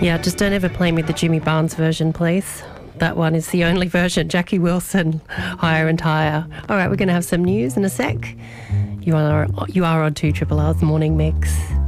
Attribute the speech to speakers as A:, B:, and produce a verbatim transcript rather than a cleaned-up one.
A: Yeah, just don't ever play me the Jimmy Barnes version, please. That one is the only version. Jackie Wilson, Higher and Higher. All right, we're going to have some news in a sec. You are, you are on two Triple R's Morning Mix.